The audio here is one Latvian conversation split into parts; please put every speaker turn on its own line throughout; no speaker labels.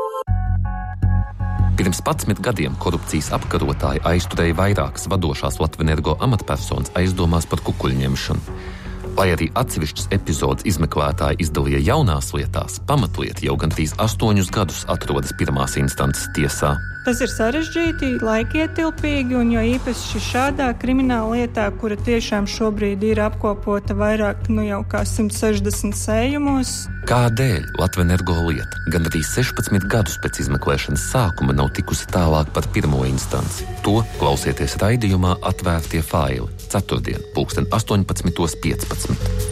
Pirms 11 gadiem korupcijas apkarotāji aizturēja vairākas vadošās Latvenergo amatpersonas aizdomās par kukuļņemšanu. Lai arī atsevišķas epizodes izmeklētāji izdalīja jaunās lietās, pamatlieta jau gandrīz 8 gadus atrodas pirmās instances tiesā.
Tas ir sarežģīti, laikietilpīgi, un jo īpaši šādā krimināla lietā, kura tiešām šobrīd ir apkopota vairāk jau kā 160 sējumos.
Kādēļ Latvenergo lieta gandrīz 16 gadus pēc izmeklēšanas sākuma nav tikusi tālāk par pirmo instanci? To klausieties raidījumā Atvērtie faili, ceturtdien, 18:15.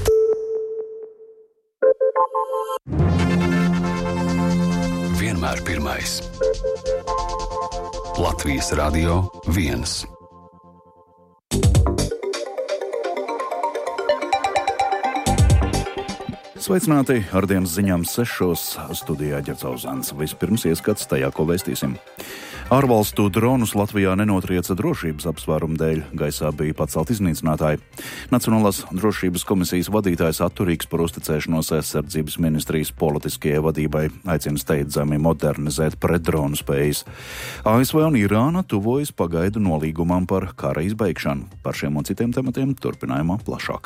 Vienmēr pirmais. Latvijas Radio 1.
Sveicināti ar dienas ziņām 6. studijā Ģercauzāns. Vispirms ieskats tajā, ko vēstīsim. Ārvalstu dronus Latvijā nenotrieca drošības apsvērumu dēļ. Gaisā bija pacelt iznīcinātāji. Nacionālās drošības komisijas vadītājs atturīgs par uzticēšanos aizsardzības ministrijas politiskajai vadībai, aicina steidzami modernizēt pretdronu spējas. ASV un Irāna tuvojas pagaidu nolīgumam par kara izbeigšanu. Par šiem un citiem tematiem turpinājumā plašāk.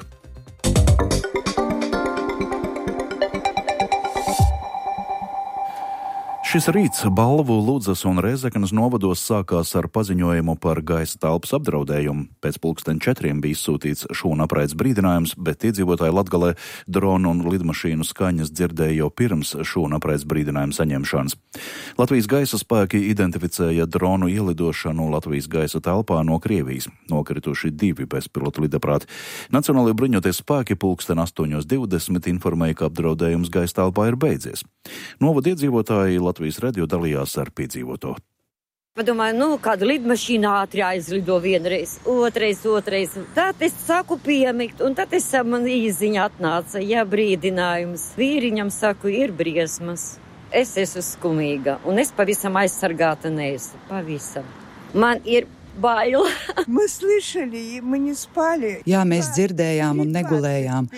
Šis rīts Balvu, Ludzas un Rēzeknes novados sākās ar paziņojumu par gaisa telpas apdraudējumu. Pēc 4:00 bija izsūtīts šūnapraides brīdinājums, bet iedzīvotāji Latgalē dronu un lidmašīnu skaņas dzirdēja jau pirms šūnapraides brīdinājuma saņemšanas. Latvijas gaisa spēki identificēja dronu ielidošanu Latvijas gaisa telpā no Krievijas. Nokrituši 2 bezpilota lidaprāti. Nacionālajie bruņoties spēki 8:20 informēja, ka apdraudējums gaisa telpā ir beidzies. Novada iedzīvotāji Latvijas radio dalījās ar piedzīvoto.
Padomāju, kāda lidmašīna ātri aizlido vienreiz, otrais. Tad es saku piemigt, un tad man īziņa atnāca, brīdinājums. Vīriņam saku, ir briesmas. Es esmu skumīga, un es pavisam aizsargāta neesmu. Pavisam. Man ir bail.
Jā, mēs dzirdējām un negulējām.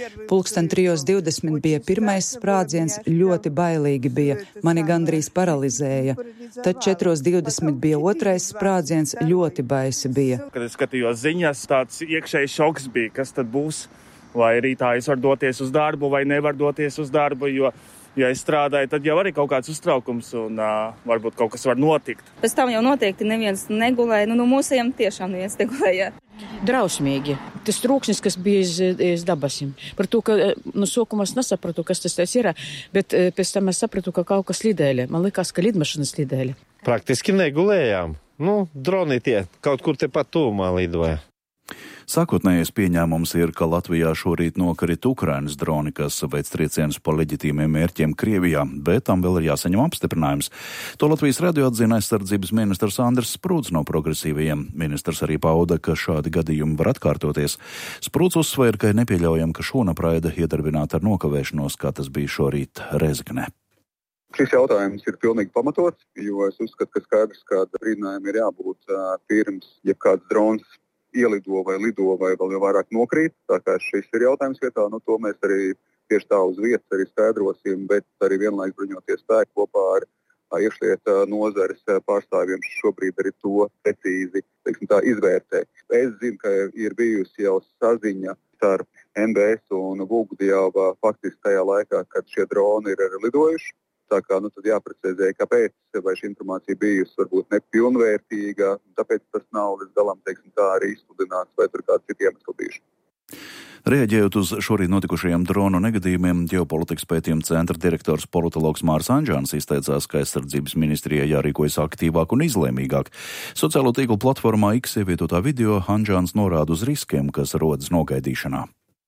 3:20 bija pirmais sprādziens, ļoti bailīgi bija, mani gandrīz paralizēja. Tad 4:20 bija otrais sprādziens, ļoti baisi bija.
Kad es skatījos ziņas, tāds iekšējs šoks bija, kas tad būs, vai rītā es varu doties uz darbu, vai nevaru doties uz darbu, jo ja es strādāju, tad jau arī kaut kāds uztraukums un varbūt kaut kas var notikt.
Pēc tam jau noteikti neviens negulēja, no mūsējiem tiešām neviens negulēja.
Drausmīgi. Tas trūksnis, kas bija iz dabasim. Par to, ka sākumā es nesapratu, kas tas ir, bet pēc tam es sapratu, ka kaut kas lidēja. Man likās, ka lidmašīnas lidēja.
Praktiski negulējām. Droni tie kaut kur tepat tuvumā lidoja.
Sākotnējais pieņēmums ir, ka Latvijā šorīt nokrita Ukrainas droni, kas veic triecienus pa leģitīmiem mērķiem Krievijā, bet tam vēl ir jāsaņem apstiprinājums. To Latvijas radio atzina aizsardzības ministrs Andris Sprūds no progresīvajiem. Ministrs arī pauda, ka šādi gadījumi var atkārtoties. Sprūds uzsver, ka ir nepieļaujami, ka šūnapraide iedarbināta ar nokavēšanos, kā tas bija šorīt Rēzeknē.
Šis jautājums ir pilnīgi pamatots, jo es uzskatu, ka skaidrs, ka brīdinājumi ir jābūt pirms jebkāds drons ielido vai lido vai vēl jau vairāk nokrīt. Tā kā šis ir jautājums vietā, to mēs arī tieši tā uz vietas arī skaidrosim, bet arī vienlaikus bruņoties spēki kopā ar iekšlietu nozares pārstāvjiem šobrīd arī to precīzi izvērtē. Es zinu, ka ir bijusi jau saziņa starp MBS un Vugdi jau faktiski tajā laikā, kad šie droni ir lidojuši. Tā kā tad jāprecizē, kāpēc, vai šī informācija bijusi varbūt nepilnvērtīga, tāpēc tas nav līdz galam, tā arī izsludināts, vai tur kādi citi iemesli bijuši.
Reaģējot uz šorīt notikušajiem dronu negadījumiem, ģeopolitikas pētījuma centra direktors politologs Mārs Anžāns izteicās, ka aizsardzības ministrijai jārīkojas aktīvāk un izlēmīgāk. Sociālo tīklu platformā X ievietotā video Anžāns norāda uz riskiem, kas rodas nogaidīšanā.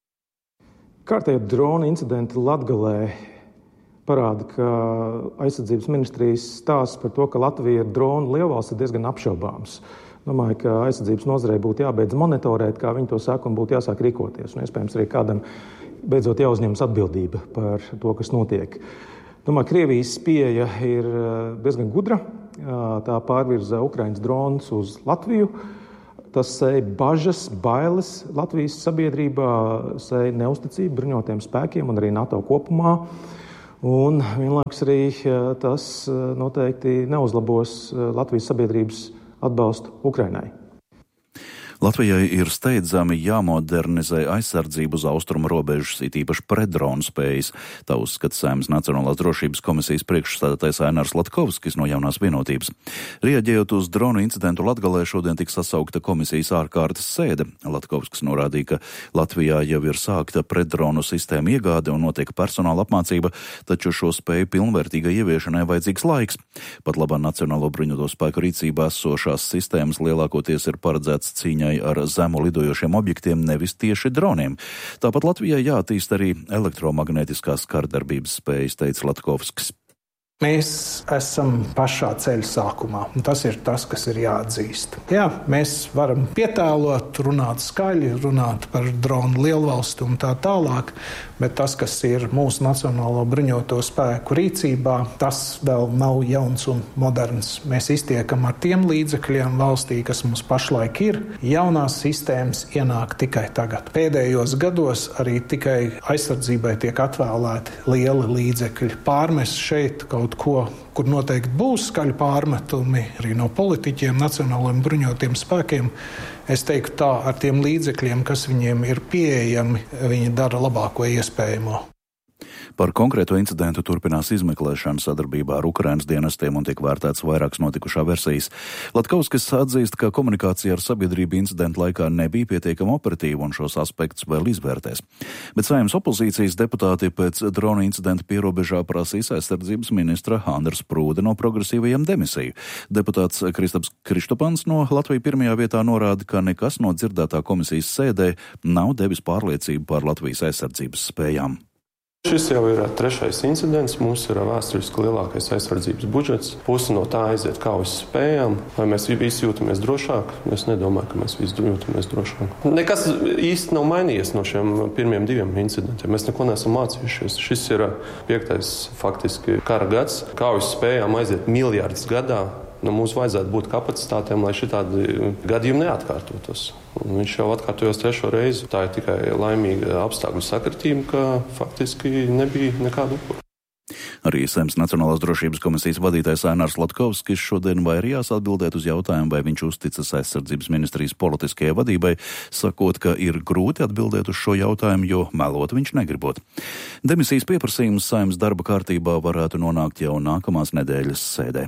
Kārtējo dronu incidenti Latgalē parāda, ka aizsardzības ministrijas stāsts par to, ka Latvija ir dronu lielvalsts, ir diezgan apšaubāms. Domāju, ka aizsardzības nozarei būtu jābeidz monitorēt, kā viņi to saka, un būtu jāsāk rīkoties. Un iespējams arī kādam beidzot jāuzņemas atbildība par to, kas notiek. Domāju, Krievijas pieeja ir diezgan gudra. Tā pārvirza Ukrainas dronus uz Latviju. Tas sēja bažas, bailes Latvijas sabiedrībā, sēja neusticību bruņotiem spēkiem un arī NATO kopumā. Un vienlaikus arī tas noteikti neuzlabos Latvijas sabiedrības atbalstu Ukrainai.
Latvijai ir steidzami jāmodernizē aizsardzību uz austrumu robežas, it īpaši pretdronu spējas. Tā uzskata Saeimas Nacionālās drošības komisijas priekšsēdētājs Ainārs Latkovskis no Jaunās vienotības. Rieģējot uz dronu incidentu Latgalē, šodien tiks sasaukta komisijas ārkārtas sēde. Latkovskis norādīja, ka Latvijā jau ir sākta pretdronu sistēma iegāde un notiek personāla apmācība, taču šo spēju pilnvērtīgai ieviešanai vajadzīgs laiks. Pat labā Nacionālo bruņoto spēku rīcībā esošās sistēmas lielākoties ir paredzēts cīņai ar zemu lidojošiem objektiem, nevis tieši droniem. Tāpat Latvijai jāattīst arī elektromagnētiskās kardarbības spējas, teica Latkovskis.
Mēs esam pašā ceļa sākumā, un tas ir tas, kas ir jāatzīst. Jā, mēs varam pietēlot, runāt skaļi, runāt par dronu lielvalstu un tā tālāk, bet tas, kas ir mūsu Nacionālo bruņoto spēku rīcībā, tas vēl nav jauns un moderns. Mēs iztiekam ar tiem līdzekļiem valstī, kas mums pašlaik ir. Jaunās sistēmas ienāk tikai tagad. Pēdējos gados arī tikai aizsardzībai tiek atvēlēti lieli līdzekļi. Pārmest šeit kaut ko, kur noteikti būs skaļi pārmetumi arī no politiķiem, nacionālajiem bruņotiem spēkiem. Es teiktu tā, ar tiem līdzekļiem, kas viņiem ir pieejami, viņi dara labāko iespējamo.
Par konkrēto incidentu turpinās izmeklēšana sadarbībā ar Ukrainas dienestiem un tiek vērtēts vairākas notikušā versijas. Latkovskis atzīst, ka komunikācija ar sabiedrību incidentu laikā nebija pietiekama operatīva un šos aspektus vēl izvērtēs. Bet Saeimas opozīcijas deputāti pēc drona incidenta pierobežā prasīs aizsardzības ministra Andra Sprūde no progresīvajiem demisiju. Deputāts Kristaps Krištopans no Latvijas pirmajā vietā norāda, ka nekas no dzirdētā komisijas sēdē nav devis pārliecību par Latvijas aizsardzības spējām.
Šis jau ir trešais incidents. Mums ir vēsturiski lielākais aizsardzības budžets. Pusi no tā aiziet kā uz spējām. Vai mēs visi jūtamies drošāk? Es nedomāju, ka mēs visi jūtamies drošāk. Nekas īsti nav mainījies no šiem pirmiem diviem incidentiem. Mēs neko neesam mācījušies. Šis ir 5. faktiski kara gads. Kā uz spējām aiziet miljardus gadā. Mums vajadzētu būt kapacitātēm, lai šitādi gadījumi neatkārtotos. Viņš jau atkārtojos 3. reizi. Tā ir tikai laimīga apstākļu sakritība, ka faktiski nebija nekādu upuru.
Arī Saeimas Nacionālās drošības komisijas vadītājs Ainārs Latkovskis šodien vairījās atbildēt uz jautājumu, vai viņš uzticas aizsardzības ministrijas politiskajai vadībai, sakot, ka ir grūti atbildēt uz šo jautājumu, jo melot viņš negribot. Demisijas pieprasījums Saeimas darba kārtībā varētu nonākt jau nākamās nedēļas sēdē.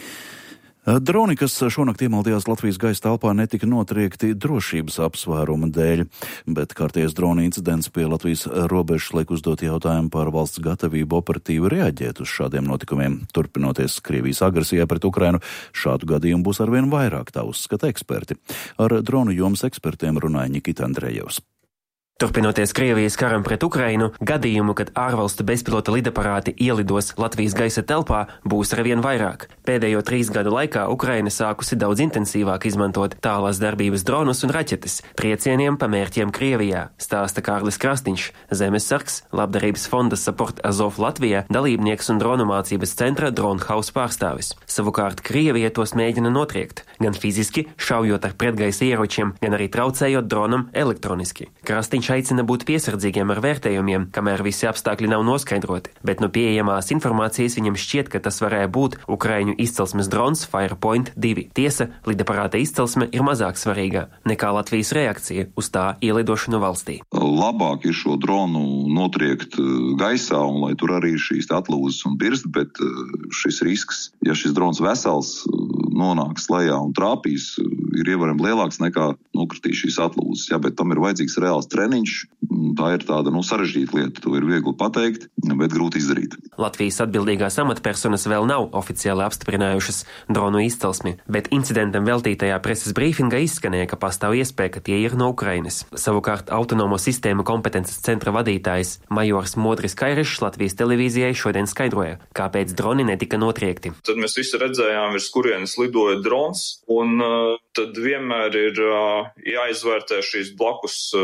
Droni, kas šonakt iemaldījās Latvijas gaisa telpā, netika notriekti drošības apsvērumu dēļ, bet kārtējais drona incidents pie Latvijas robežas liek uzdot jautājumu par valsts gatavību operatīvi reaģēt uz šādiem notikumiem. Turpinoties Krievijas agresijai pret Ukrainu, šādu gadījumu būs arvien vairāk, tā uzskata eksperti. Ar dronu jomas ekspertiem runāja Nikita Andrejevs.
Turpinoties Krievijas karam pret Ukrainu, gadījumu, kad ārvalstu bezpilota lidaparāti ielidos Latvijas gaisa telpā, būs arvien vairāk. Pēdējo 3 gadu laikā Ukraina sākusi daudz intensīvāk izmantot tālās darbības dronus un raķetes triecieniem pa mērķiem Krievijā, stāsta Kārlis Krasniņš, Zemessargs, Labdarības fonda Support Azov Latvijā, dalībnieks un dronu mācības centra Dronhaus pārstāvis. Savukārt Krievija tos mēģina notriekt, gan fiziski, šaujot ar pretgaisa ieročiem, gan arī traucējot dronam elektroniski. Krasniņš aicina būt piesardzīgiem ar vērtējumiem, kamēr visi apstākļi nav noskaidroti, bet no pieejamās informācijas viņam šķiet, ka tas varēja būt Ukraiņu izcelsmes drons Firepoint 2. Tiesa, lidaparāta izcelsme ir mazāk svarīga nekā Latvijas reakcija uz tā ielidošanu valstī.
Labāk ir šo dronu notriekt gaisā un lai tur arī šīs atlūzas un birst, bet šis risks, ja šis drons vesels nonāks lejā un trāpīs, ir ievērojami lielāks nekā nokritīs šīs atlūzas. Jā, bet tam ir vajadzīgs reāls treniņš. Tā ir tāda sarežģīta lieta, to ir viegli pateikt, bet grūti izdarīt.
Latvijas atbildīgās amatpersonas vēl nav oficiāli apstiprinājušas dronu izcelsmi, bet incidentam veltītajā preses brīfingā izskanēja, ka pastāv iespēja, ka tie ir no Ukrainas. Savukārt autonomo sistēmu kompetences centra vadītājs majors Modris Kairišs Latvijas televīzijai šodien skaidroja, kāpēc droni netika notriekti.
Tad mēs visi redzējām, virs kurienes lidoja drons, un tad vienmēr ir jāizvērtē šīs blakus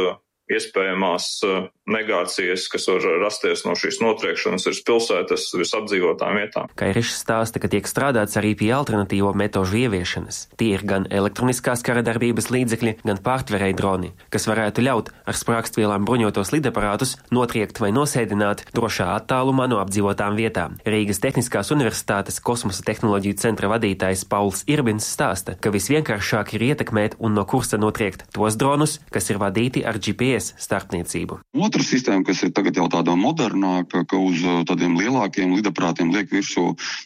iespējamās negācijas, kas var rasties no šīs notriekšanas virs pilsētas, virs apdzīvotām vietām.
Kairišs stāsta, ka tiek strādāts arī pie alternatīvo metožu ieviešanas. Tie ir gan elektroniskās kara darbības līdzekļi, gan pārtverēji droni, kas varētu ļaut ar sprākstvielām bruņotos lidaparātus notriekt vai nosēdināt drošā attālumā no apdzīvotām vietām. Rīgas Tehniskās universitātes kosmosa tehnoloģiju centra vadītājs Pauls Irbins stāsta, ka visvienkāršāk ir ietekmēt un no kursa notriekt tos dronus, kas ir vadīti ar GPS starpniecību.
Otra sistēma, kas ir tagad jau tāda modernāka, ka uz tādiem lielākiem lidaparātiem liek virsū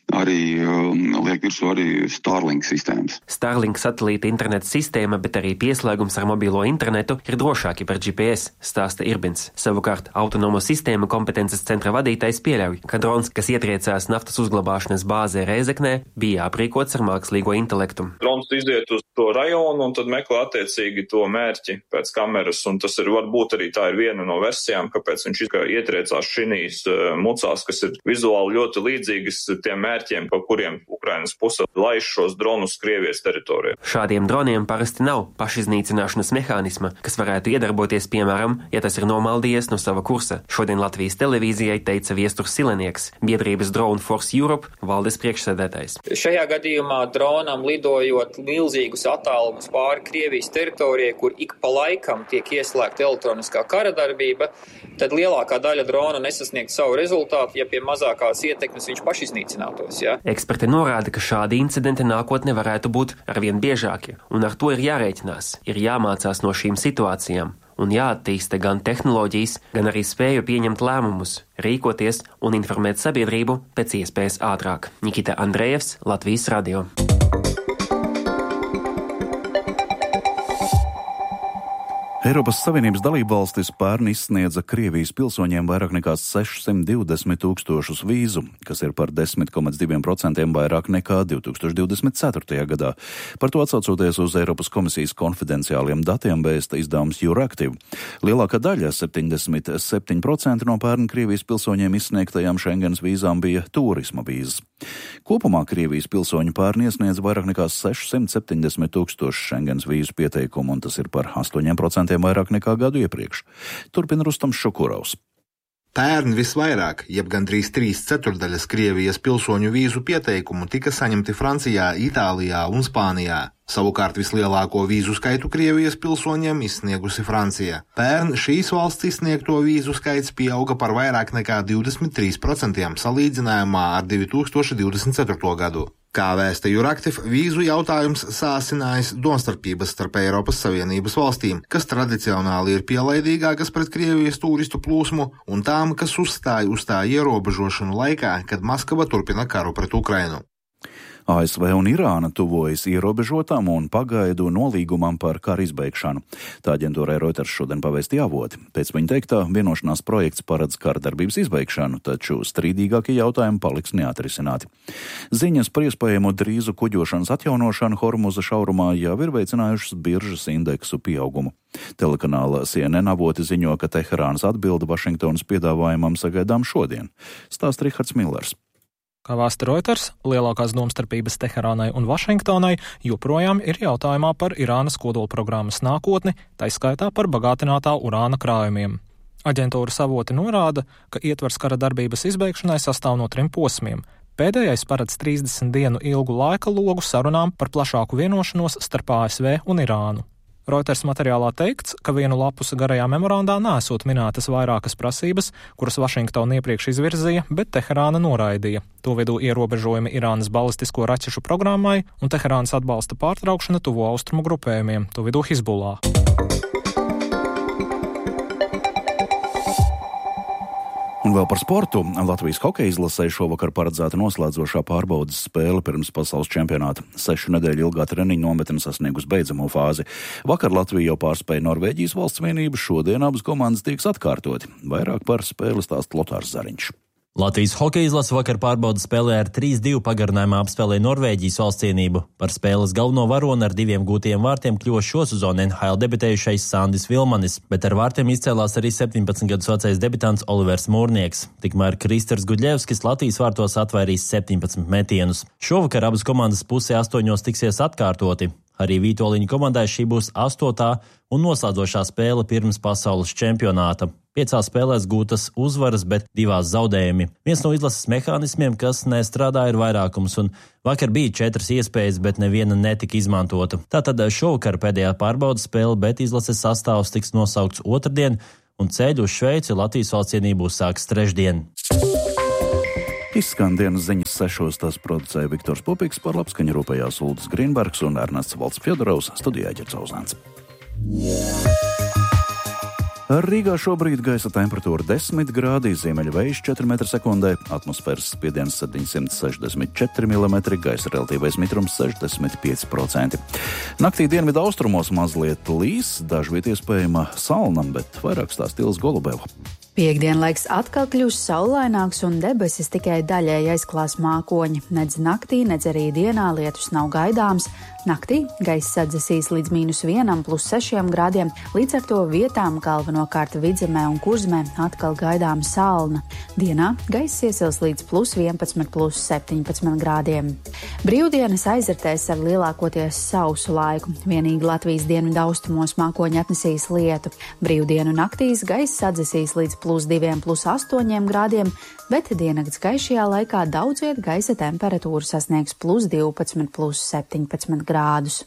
arī Starlink sistēmas.
Starlink satelīta interneta sistēma, bet arī pieslēgums ar mobilo internetu ir drošāki par GPS, stāsta Irbins. Savukārt autonomo sistēmu kompetences centra vadītājs pieļauj, ka drons, kas ietriecās naftas uzglabāšanas bāzē Rēzeknē, bija aprīkots ar mākslīgo intelektu.
Drons iziet uz to rajonu un tad meklē attiecīgi to mērķi pēc kameras, un tas ir varbūt arī tā ir viena no versijām, kāpēc viņš ietriecās šinīs mucās, kas ir vizuāli ļoti līdzīgas tiem mērķiem, pa kuriem Ukrainas puse laiž šos dronus Krievijas teritorijā.
Šādiem droniem parasti nav pašiznīcināšanas mehānisma, kas varētu iedarboties, piemēram, ja tas ir nomaldījies no sava kursa. Šodien Latvijas televīzijai teica Viesturs Silenieks, biedrības Drone Force Europe valdes priekšsēdētājs.
Šajā gadījumā dronam lidojot milzīgus attālumus pāri Krievijas teritorijai, kur ik pa laikam tiek ieslēgta elektroniskā kara darbība, tad lielākā daļa drona nesasniegt savu rezultātu, ja pie mazākās ietekmes viņš pašiznīcinātos. Ja?
Eksperti norāda, ka šādi incidenti nākotnē varētu būt arvien biežāki, un ar to ir jārēķinās, ir jāmācās no šīm situācijām. Un jāattīsta gan tehnoloģijas, gan arī spēju pieņemt lēmumus, rīkoties un informēt sabiedrību pēc iespējas ātrāk. Nikita Andrejevs, Latvijas radio.
Eiropas Savienības dalībvalstis pērn izsniedza Krievijas pilsoņiem vairāk nekā 620 tūkstošus vīzu, kas ir par 10,2% vairāk nekā 2024. gadā. Par to atsaucoties uz Eiropas komisijas konfidenciāliem datiem vēsta izdevums Euractiv. Lielākā daļa, 77% no pērn Krievijas pilsoņiem izsniegtajām Schengens vīzām bija turisma vīzas. Kopumā Krievijas pilsoņu pērn iesniedz vairāk nekā 670 tūkstošu Schengens vīzu pieteikumu, un tas ir par 8% vairāk nekā gadu iepriekš. Turpina Rustams Šukurovs.
Pērn visvairāk, jeb gandrīz 3/4 Krievijas pilsoņu vīzu pieteikumu tika saņemti Francijā, Itālijā un Spānijā. Savukārt vislielāko vīzu skaitu Krievijas pilsoņiem izsniegusi Francija. Pērn šīs valsts izsniegto vīzu skaits pieauga par vairāk nekā 23% salīdzinājumā ar 2024. gadu. Kā vēsta Euractiv, vīzu jautājums sāsinājis domstarpības starp Eiropas Savienības valstīm, kas tradicionāli ir pielaidīgākas pret Krievijas turistu plūsmu, un tām, kas uzstāja uz tā ierobežošanu laikā, kad Maskava turpina karu pret Ukrainu.
ASV un Irāna tuvojas ierobežotām un pagaidu nolīgumam par kara izbeigšanu. Tā aģentūrai Reuters šodien pavēstīja avoti. Pēc viņa teiktā, vienošanās projekts paredz kara darbības izbeigšanu, taču strīdīgākie jautājumi paliks neatrisināti. Ziņas par iespējamo drīzu kuģošanas atjaunošanu Hormuza šaurumā jau ir veicinājušas biržas indeksu pieaugumu. Telekanāla CNN avoti ziņo, ka Teherānas atbilde Vašingtonas piedāvājumam sagaidām šodien. Stāsta Rihards Millers.
Kā vēsta Reuters, lielākās domstarpības Teherānai un Vašingtonai joprojām ir jautājumā par Irānas kodolprogrammas nākotni, taiskaitā par bagātinātā urāna krājumiem. Aģentūras avoti norāda, ka ietvers kara darbības izbeigšanai sastāv no 3 posmiem. Pēdējais paredz 30 dienu ilgu laika logu sarunām par plašāku vienošanos starp ASV un Irānu. Reuters materiālā teikts, ka vienu lapusa garajā memorandā nesot minētas vairākas prasības, kuras Vašingtona iepriekš izvirzīja, bet Teherāna noraidīja. To vidū ierobežojumi Irānas balistisko raķešu programmai un Teherānas atbalsta pārtraukšana tuvo austrumu grupējumiem, to vidū Hizbullah.
Un vēl par sportu. Latvijas hokeja izlasē šovakar paredzēta noslēdzošā pārbaudes spēle pirms pasaules čempionāta. 6 nedēļu ilgā treniņu nometne sasniegus beidzamo fāzi. Vakar Latvija jau pārspēja Norvēģijas valsts vienību, šodien abas komandas tieks atkārtoti. Vairāk par spēli stāsta Lotārs Zariņš.
Latvijas hokeja izlase vakar pārbaudas spēlē ar 3-2 pagarinājumā apspēlēja Norvēģijas valsts cienību. Par spēles galveno varoni ar 2 gūtiem vārtiem kļuva šo sezonu NHL debitējušais Sandis Vilmanis, bet ar vārtiem izcēlās arī 17 gadus vecais debitants Olivers Mūrnieks. Tikmēr Kristers Guļevskis Latvijas vārtos atvairīs 17 metienus. Šovakar abas komandas pusē 8 tiksies atkārtoti. Arī Vītoliņu komandai šī būs 8. un noslēdzošā spēle pirms pasaules čempionāta. 5 spēlēs gūtas uzvaras, bet 2 zaudējumi. Viens no izlases mehānismiem, kas nestrādā, ir vairākums, un vakar bija 4 iespējas, bet neviena netika izmantota. Tātad šovakar pēdējā pārbaudas spēle, bet izlases sastāvs tiks nosaukts otrdien, un ceļu uz Šveici Latvijas valstsienību sāks trešdien.
Izskan dienas ziņas 6. Tas producēja Viktors Pupīks, par labskaņu rūpējās Uldis Grīnbergs un Ernests Valds Fjodorovs, studijā Ģerts Ozāns. Rīgā šobrīd gaisa temperatūra 10 grādi, ziemeļu vējš 4 m/sekundē, atmosfēras spiediens 764 mm, gaisa relatīvais mitrums 65%. Naktī dienvidu austrumos mazliet līs, dažviet iespējama salna, bet vairāk stāsta Ilis Golubeva.
Piektdienlaiks atkal kļūs saulaināks un debesis tikai daļēji aizklās mākoņi. Nedz naktī, nedz arī dienā lietus nav gaidāms. Naktī gaiss sadzesīs līdz -1 plus 6 grādiem, līdz ar to vietām galvenokārt Vidzemē un Kurzemē atkal gaidām salna. Dienā gaiss iesils līdz +11 plus 17 grādiem. Brīvdienas aizritēs ar lielākoties sausu laiku. Vienīgi Latvijas dienvidu austrumos mākoņi atnesīs lietu. Brīvdienu naktīs gaiss sadzesīs līdz +2 plus 8 grādiem, bet diennakts gaišajā laikā daudz viet gaisa temperatūra sasniegs +12 plus 17 grādus.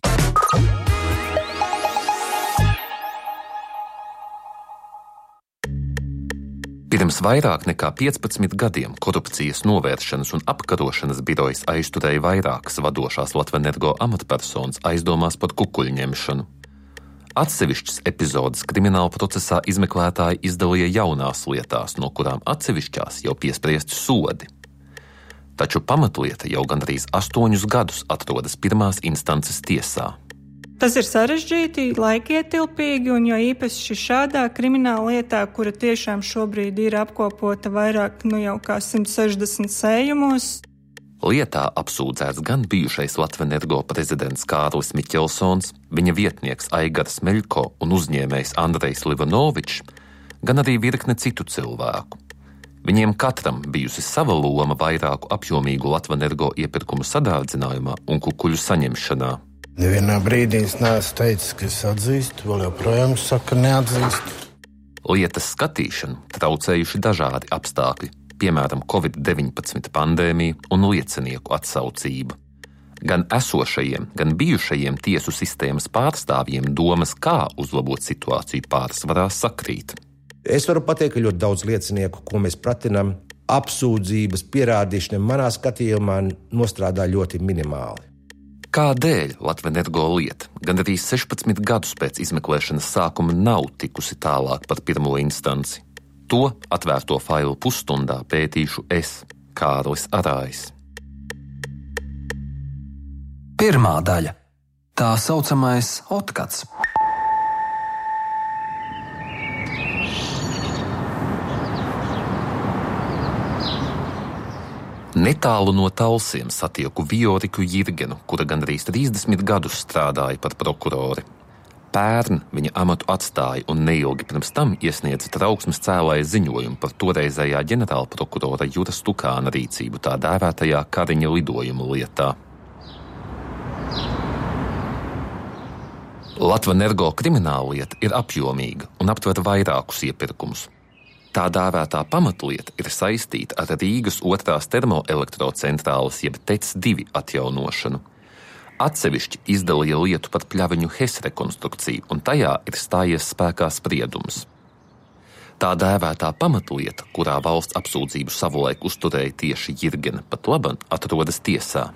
Pirms vairāk nekā 15 gadiem korupcijas novēršanas un apkarošanas birojas aizturēja vairākas vadošās Latvenergo amatpersonas aizdomās par kukuļņemšanu. Atsevišķas epizodes krimināla procesā izmeklētāji izdalīja jaunās lietās, no kurām atsevišķās jau piespriesti sodi. Taču pamatlieta jau gandrīz 8 gadus atrodas pirmās instances tiesā.
Tas ir sarežģīti, laikietilpīgi, un jo īpaši šādā krimināla lietā, kura tiešām šobrīd ir apkopota vairāk jau kā 160 sējumos.
Lietā apsūdzēts gan bijušais Latvenergo prezidents Kārlis Miķelsons, viņa vietnieks Aigars Meļko un uzņēmējs Andrejs Livanovičs, gan arī virkne citu cilvēku. Viņiem katram bijusi sava loma vairāku apjomīgu Latvenergo iepirkumu sadārdzinājumā un kukuļu saņemšanā.
Nevienā brīdī es neesmu teicis, ka es atzīstu, vēl joprojām saka, neatzīstu.
Lietas skatīšanu traucējuši dažādi apstākļi, piemēram, Covid-19 pandēmija un liecinieku atsaucība. Gan esošajiem, gan bijušajiem tiesu sistēmas pārstāvjiem domas, kā uzlabot situāciju, pārsvarā sakrīt.
Es varu pateikt, ka ļoti daudz liecinieku, ko mēs pratinām, apsūdzības pierādīšana manā skatījumā nostrādā ļoti minimāli.
Kādēļ Latvenergo lieta gan arī 16 gadus pēc izmeklēšanas sākuma nav tikusi tālāk par pirmo instanci? To atvērto failu pusstundā pētīšu es, Kārlis Arājs.
Pirmā daļa – tā saucamais otkats.
Netālu no Talsiem satieku Vioriku Jirgenu, kura gandrīz 30 gadus strādāja par prokurori. Pērn viņa amatu atstāja un neilgi pirms tam iesniedza trauksmes cēlāja ziņojumu par toreizējā ģenerālprokurora Jura Stukāna rīcību tā dēvētajā Kariņa lidojuma lietā. Latvenergo krimināla lieta ir apjomīga un aptver vairākus iepirkumus. Tā dēvētā pamatlieta ir saistīta ar Rīgas 2. termoelektrocentrāles jeb TEC2 atjaunošanu. Atsevišķi izdalīja lietu par pļaviņu HES rekonstrukciju, un tajā ir stājies spēkā spriedums. Tā dēvētā pamatlieta, kurā valsts apsūdzību savulaik uzturēja tieši Jirgena, pat laban atrodas tiesā.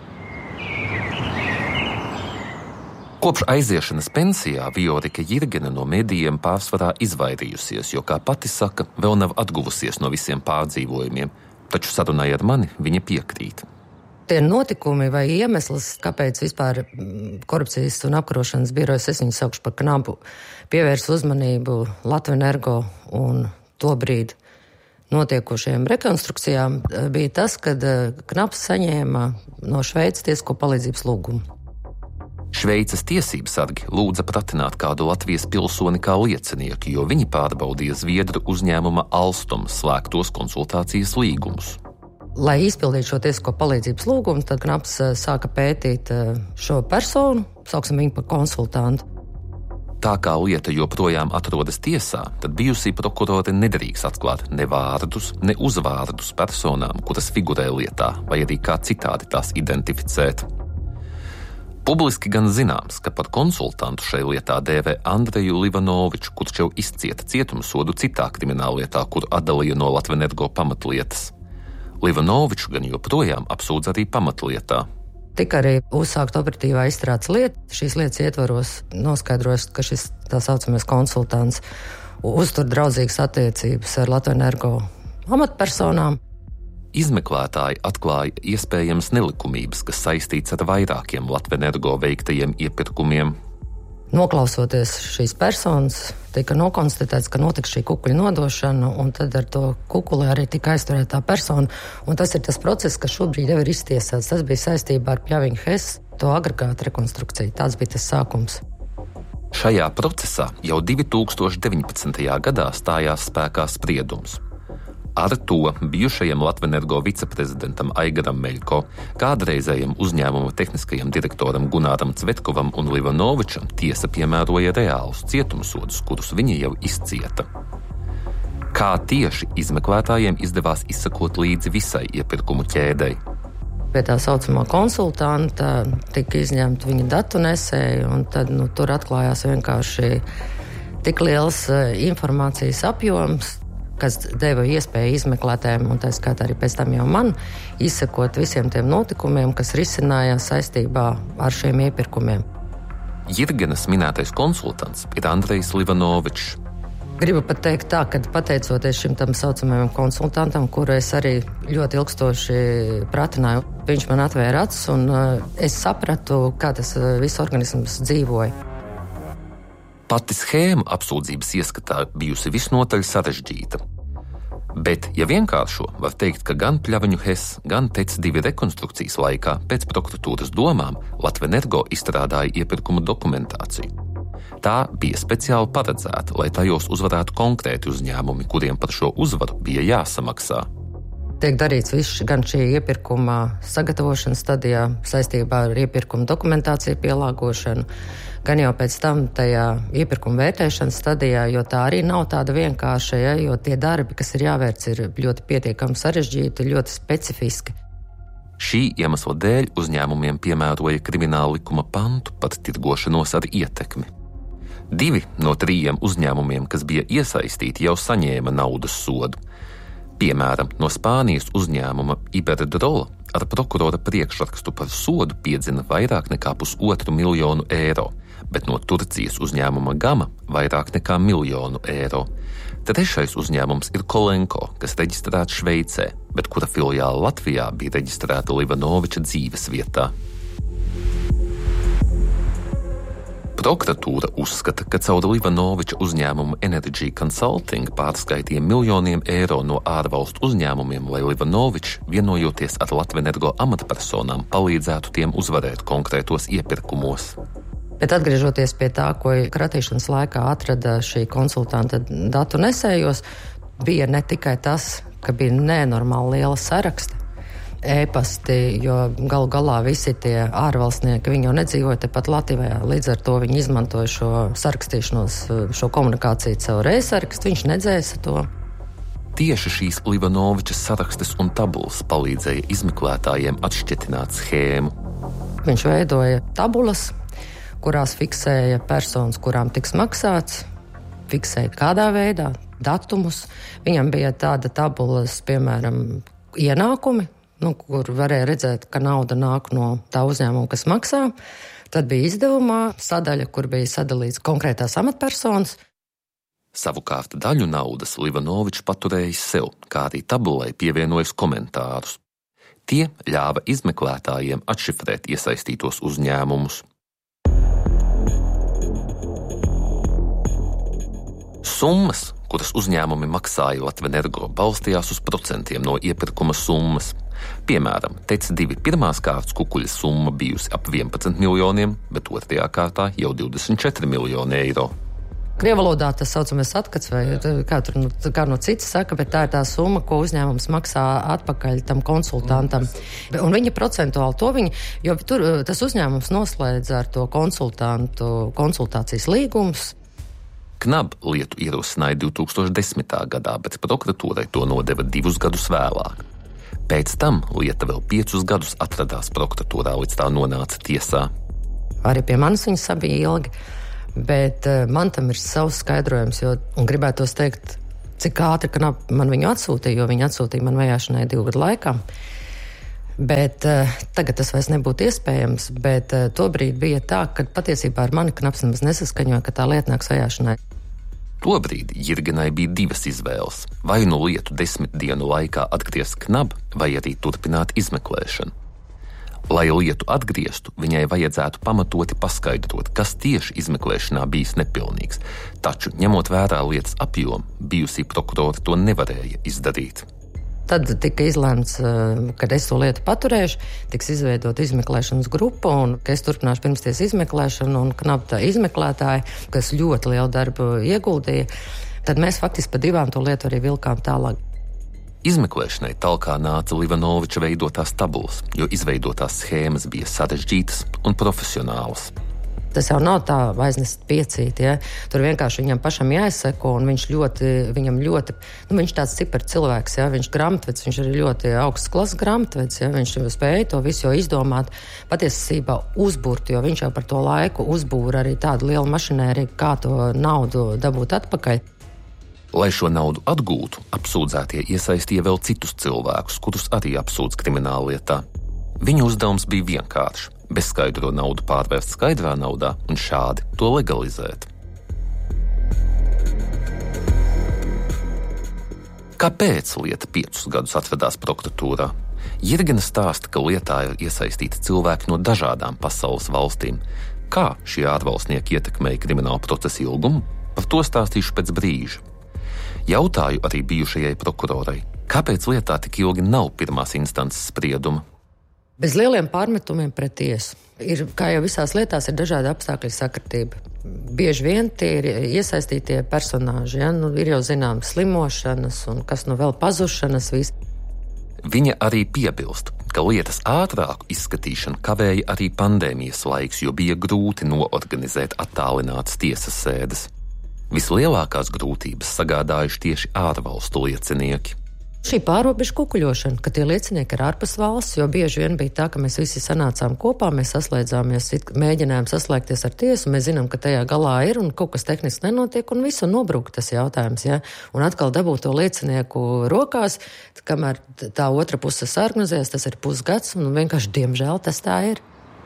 Kopš aiziešanas pensijā Viorika Jirgena no medijiem pārsvarā izvairījusies, jo, kā pati saka, vēl nav atguvusies no visiem pārdzīvojumiem, taču sarunai ar mani viņa piekrīt.
Tie notikumi vai iemesls, kāpēc vispār korupcijas un apkarošanas birojas, es viņu saukšu par knapu, pievērs uzmanību Latvenergo un tobrīd notiekošajām rekonstrukcijām, bija tas, kad Knaps saņēma no Šveices tiesisko palīdzības lūgumu.
Šveices tiesības sargi lūdza pratināt kādu Latvijas pilsoni kā liecinieku, jo viņi pārbaudīja Zviedru uzņēmuma Alstom slēgtos konsultācijas līgumus.
Lai izpildītu šo tiesisko palīdzības lūgumu, tad Knaps sāka pētīt šo personu, sauksim viņu par konsultantu.
Tā kā lieta joprojām atrodas tiesā, tad bijusī prokurore nedrīkst atklāt ne vārdus, ne uzvārdus personām, kuras figurē lietā, vai arī kā citādi tās identificēt. Publiski gan zināms, ka par konsultantu šai lietā dēvē Andreju Livanoviču, kurš jau izcieta cietumsodu citā krimināllietā, kur atdalīja no Latvenergo pamatlietas. Livanoviču gan joprojām apsūdz arī pamatlietā.
Tika arī uzsākt operatīvā izstrādes lieta. Šīs lietas ietvaros noskaidrojas, ka šis tā saucamais konsultants uztur draudzīgas attiecības ar Latvenergo amatpersonām.
Izmeklētāji atklāja iespējams nelikumības, kas saistīts ar vairākiem Latvenergo veiktajiem iepirkumiem.
Noklausoties šīs personas, tika nokonstatēts, ka notika šī kukuļa nodošana, un tad ar to kukuli arī tika aizturētā persona. Un tas ir tas process, kas šobrīd jau ir iztiesāts. Tas bija saistībā ar Pļaviņu Hess, to agregātu rekonstrukciju. Tāds bija tas sākums.
Šajā procesā jau 2019. gadā stājās spēkā spriedums. Ar to bijušajam Latvenergo viceprezidentam Aigaram Meļko, kādreizējam uzņēmuma tehniskajam direktoram Gunāram Cvetkovam un Livanovičam tiesa piemēroja reālus cietumsodus, kurus viņi jau izcieta. Kā tieši izmeklētājiem izdevās izsakot līdzi visai iepirkumu ķēdei?
Pie tā saucamā konsultanta tika izņemta viņa datu nesēja, un tad tur atklājās vienkārši tik liels informācijas apjoms, kas deva iespēju izmeklētājiem, un tā skaitā arī pēc tam jau man, izsekot visiem tiem notikumiem, kas risinājās saistībā ar šiem iepirkumiem.
Jirgenas minētais konsultants ir Andrejs Livanovičs.
Gribu pat teikt tā, ka pateicoties šim tam saucamajam konsultantam, kuru es arī ļoti ilgstoši pratināju, viņš man atvēra acis, un es sapratu, kā tas viss organisms dzīvoja.
Pati schēma apsūdzības ieskatā bijusi visnotaļ sarežģīta. Bet, ja vienkāršo, var teikt, ka gan Pļaviņu Hess, gan TEC2 rekonstrukcijas laikā pēc prokuratūras domām Latvenergo izstrādāja iepirkumu dokumentāciju. Tā bija speciāli paredzēta, lai tajos uzvarētu konkrēti uzņēmumi, kuriem par šo uzvaru bija jāsamaksā.
Tiek darīts viss gan šī iepirkuma sagatavošanas stadijā saistībā ar iepirkuma dokumentāciju pielāgošanu, gan jau pēc tam tajā iepirkuma vērtēšanas stadijā, jo tā arī nav tāda vienkārša, jo tie darbi, kas ir jāvērc, ir ļoti pietiekami sarežģīti, ļoti specifiski.
Šī iemesla dēļ uzņēmumiem piemēroja krimināla likuma pantu par tirgošanos ar ietekmi. 2 no 3 uzņēmumiem, kas bija iesaistīti, jau saņēma naudas sodu. Piemēram, no Spānijas uzņēmuma Iberdrola ar prokurora priekšrakstu par sodu piedzina vairāk nekā 1,5 miljonu eiro, bet no Turcijas uzņēmuma Gama vairāk nekā 1 miljonu eiro. Trešais uzņēmums ir Kolenko, kas reģistrēts Šveicē, bet kura filiāla Latvijā bija reģistrēta Livanoviča dzīves vietā. Prokuratūra uzskata, ka caur Livanoviča uzņēmumu Energy Consulting pārskaitīja miljoniem eiro no ārvalstu uzņēmumiem, lai Livanovičs, vienojoties ar Latvenergo amatpersonām, palīdzētu tiem uzvarēt konkrētos iepirkumos.
Bet atgriežoties pie tā, ko kratīšanas laikā atrada šī konsultanta datu nesējos, bija ne tikai tas, ka bija nenormāli liela saraksta, e-pasti, jo galu galā visi tie ārvalstnieki, viņi jau nedzīvoja tepat Latvijā, līdz ar to viņi izmantoja šo sarakstīšanos, šo komunikāciju caur e-sarakstu, viņš nedzēsa to.
Tieši šīs Livanovičas sarakstes un tabulas palīdzēja izmeklētājiem atšķetināt schēmu.
Viņš veidoja tabulas, kurās fiksēja personas, kurām tiks maksāts, fiksēja kādā veidā, datumus. Viņam bija tāda tabulas, piemēram, ienākumi, kur varēja redzēt, ka nauda nāk no tā uzņēmuma, kas maksā. Tad bija izdevumā sadaļa, kur bija sadalīts konkrētās amatpersonas.
Savukārt daļu naudas Livanovičs paturējis sev, kā arī tabulai pievienojis komentārus. Tie ļāva izmeklētājiem atšifrēt iesaistītos uzņēmumus. Summas, kuras uzņēmumi maksāja Latvenergo, balstījās uz procentiem no iepirkuma summas. Piemēram, TEC2 pirmās kārtas kukuļa summa bijusi ap 11 miljoniem, bet otrajā kārtā jau 24 miljoni eiro.
Krievu valodā tas saucamies atkats, vai kā no citas saka, bet tā ir tā summa, ko uzņēmums maksā atpakaļ tam konsultantam. Un viņa procentuāli to jo tur tas uzņēmums noslēdz ar to konsultantu konsultācijas līgumus.
KNAB lietu ierosināja 2010. gadā, bet prokuratūrai to nodeva 2 gadus vēlāk. Pēc tam lieta vēl 5 gadus atradās prokuratūrā, līdz tā nonāca tiesā.
Arī pie manis viņas bija ilgi. Bet man tam ir savs skaidrojums, un gribētos teikt, cik ātri KNAB man viņu atsūtīja, jo viņi atsūtīja man vajāšanai 2 gadu laikā. Bet tagad tas vairs nebūtu iespējams, bet tobrīd bija tā, ka patiesībā ar mani KNABs nemaz nesaskaņoja, ka tā lieta nāks vajāšanai.
Tobrīd Jirgenai bija 2 izvēles – vai nu lietu 10 dienu laikā atgriezt KNAB, vai arī turpināt izmeklēšanu. Lai lietu atgrieztu, viņai vajadzētu pamatoti paskaidrot, kas tieši izmeklēšanā bijis nepilnīgs, taču, ņemot vērā lietas apjomu, bijusī prokurori to nevarēja izdarīt.
Tad tika izlēmts, kad es to lietu paturēšu, tiks izveidot izmeklēšanas grupa, un ka es turpināšu pirmsties izmeklēšanu, un KNAB tā izmeklētāji, kas ļoti lielu darbu ieguldīja, tad mēs faktiski pa 2 to lietu arī vilkām tālāk.
Izmeklēšanai talkā nāca Livanoviča veidotās tabulas, jo izveidotās schēmas bija sarežģītas un profesionālas.
Tas jau nav tā aiznest piecīt, ja? Tur vienkārši viņam pašam jāizseko, un viņam ļoti, viņš tāds cipar cilvēks, ja? Viņš grāmatvedis, viņš arī ļoti augsts klases grāmatvedis, ja? Viņš spēja to visu jau izdomāt, patiesībā uzbūrt, jo viņš jau par to laiku uzbūra arī tādu lielu mašinēriju, kā to naudu dabūt atpakaļ.
Lai šo naudu atgūtu, apsūdzētie iesaistīja vēl citus cilvēkus, kurus arī apsūdz krimināllietā. Viņu uzdevums bija vienkāršs – bezskaidro naudu pārvērst skaidrā naudā un šādi to legalizēt. Kāpēc lieta 5 gadus atvedās prokuratūrā? Jirgena stāsta, ka lietā ir iesaistīti cilvēki no dažādām pasaules valstīm. Kā šie ārvalstnieki ietekmēja kriminālu procesu ilgumu? Par to stāstīšu pēc brīža. Jautāju arī bijušajai prokurorai, kāpēc lietā tik ilgi nav pirmās instances sprieduma?
Bez lieliem pārmetumiem pret tiesu. Kā jau visās lietās, ir dažādi apstākļi sakritība. Bieži vien tie ir iesaistītie personāži, ja? Ir jau zināmas slimošanas un kas vēl pazušanas viss.
Viņa arī piebilst, ka lietas ātrāku izskatīšanu kavēja arī pandēmijas laiks, jo bija grūti noorganizēt attālinātas tiesas sēdes. Vislielākās grūtības sagādājuši tieši ārvalstu liecinieki.
Šī pārobežu kukuļošana, ka tie liecinieki ir ārpus valsts, jo bieži vien bija tā, ka mēs visi sanācām kopā, mēs saslēdzāmies, mēģinājām saslēgties ar tiesu, mēs zinām, ka tajā galā ir un kaut kas tehniski nenotiek un visu nobrūk tas jautājums, ja? Un atkal dabūt to liecinieku rokās, kamēr tā otra puse sargnozēs, tas ir pusgads un vienkārši diemžēl tas tā ir.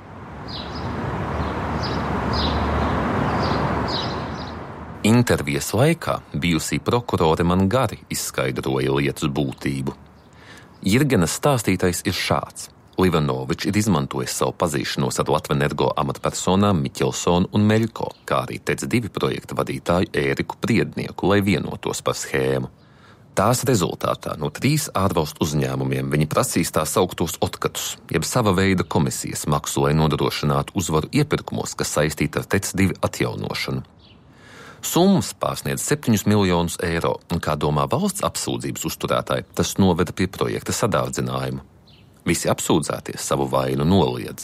Intervijas laikā bijusī prokurore man gari izskaidroja lietas būtību. Jirgenas stāstītais ir šāds. Livanovičs ir izmantojis savu pazīšanos ar Latvenergo amatpersonām Miķelsonu un Meļko, kā arī TEC2 projekta vadītāju Ēriku Priednieku, lai vienotos par schēmu. Tās rezultātā no 3 ārvalstu uzņēmumiem viņi prasīs tā sauktos otkatus, jeb sava veida komisijas maksu, lai nodrošinātu uzvaru iepirkumos, kas saistīti ar TEC2 atjaunošanu. Summas pārsniedz 7 miljonus eiro, un, kā domā valsts apsūdzības uzturētāji, tas noveda pie projekta sadārdzinājuma. Visi apsūdzētie savu vainu noliedz.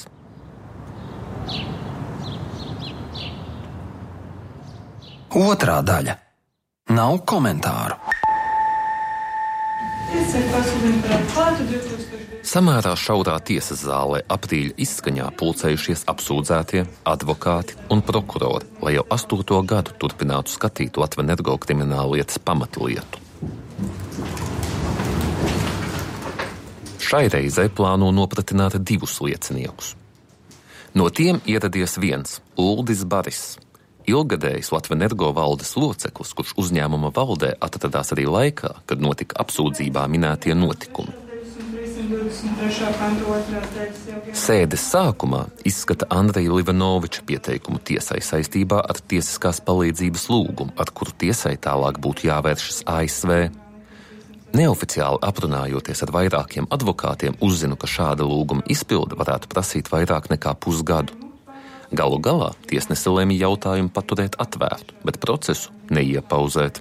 Otrā daļa. Nav komentāru.
Samērā šaurā tiesas zālē aprīļa izskaņā pulcējušies apsūdzētie, advokāti un prokurori, lai jau 8. gadu turpinātu skatīt Latvenergo krimināllietas pamatlietu. Šai reizei plāno nopratināt 2 lieciniekus. No tiem ieradies viens – Uldis Baris, ilgadējs Latvenergo valdes loceklis, kurš uzņēmuma valdē atradās arī laikā, kad notika apsūdzībā minētie notikumi. Sēdes sākumā izskata Andreja Livanoviča pieteikumu tiesai saistībā ar tiesiskās palīdzības lūgumu, ar kuru tiesai tālāk būtu jāvēršas ASV. Neoficiāli aprunājoties ar vairākiem advokātiem, uzzinu, ka šāda lūguma izpilde varētu prasīt vairāk nekā pusgadu. Galu galā tiesnese lēma jautājumu paturēt atvērtu, bet procesu neiepauzēt.